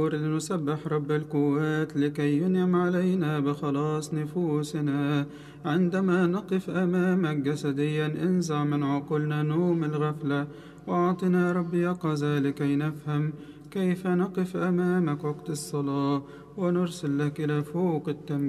لنسبح رب القوات لكي ينعم علينا بخلاص نفوسنا. عندما نقف أمامك جسديا انزع من عقولنا نوم الغفلة، وأعطنا رب يقظة لكي نفهم كيف نقف أمامك وقت الصلاة ونرسل لك إلى فوق التنبيه.